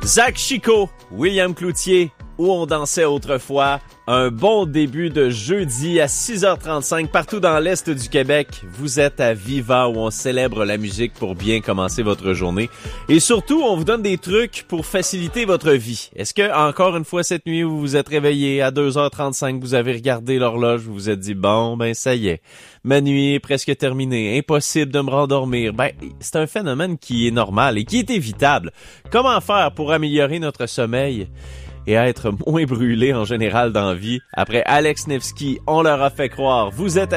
Zach Chico, William Cloutier, où on dansait autrefois. Un bon début de jeudi à 6h35 partout dans l'Est du Québec. Vous êtes à Viva où on célèbre la musique pour bien commencer votre journée. Et surtout, on vous donne des trucs pour faciliter votre vie. Est-ce que, encore une fois, cette nuit, vous vous êtes réveillé à 2h35, vous avez regardé l'horloge, vous vous êtes dit, bon, ben ça y est, ma nuit est presque terminée, impossible de me rendormir. Ben, c'est un phénomène qui est normal et qui est évitable. Comment faire pour améliorer notre sommeil et être moins brûlé en général dans la vie? Après Alex Nevsky, on leur a fait croire. Vous êtes